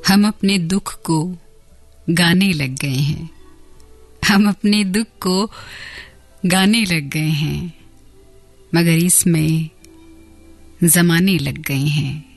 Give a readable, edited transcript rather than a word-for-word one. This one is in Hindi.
हम अपने दुख को गाने लग गए हैं, हम अपने दुख को गाने लग गए हैं, मगर इसमें ज़माने लग गए हैं।